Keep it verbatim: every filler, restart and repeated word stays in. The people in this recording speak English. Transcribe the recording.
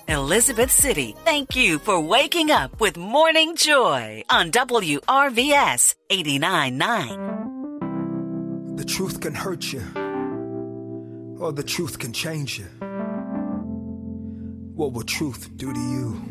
Elizabeth City, thank you for waking up with Morning Joy on W R V S eighty-nine point nine. The truth can hurt you, or the truth can change you. What will truth do to you?